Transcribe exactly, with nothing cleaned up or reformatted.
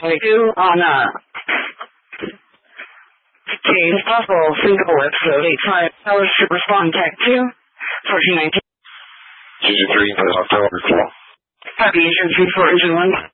twenty-two on uh, James Possible Single Episode eighty-five Hours to Respond Tech two, fourteen nineteen. Engine three, October four. Happy Engine three for Engine one.